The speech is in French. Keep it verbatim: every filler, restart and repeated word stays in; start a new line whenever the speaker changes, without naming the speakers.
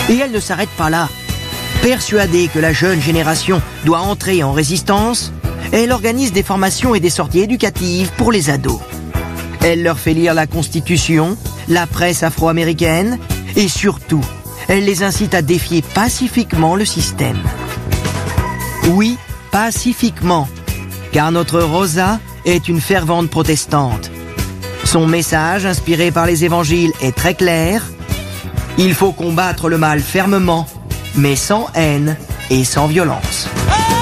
Et elle ne s'arrête pas là. Persuadée que la jeune génération doit entrer en résistance, elle organise des formations et des sorties éducatives pour les ados. Elle leur fait lire la Constitution, la presse afro-américaine et surtout, elle les incite à défier pacifiquement le système. Oui, pacifiquement, car notre Rosa est une fervente protestante. Son message, inspiré par les évangiles, est très clair. Il faut combattre le mal fermement, mais sans haine et sans violence.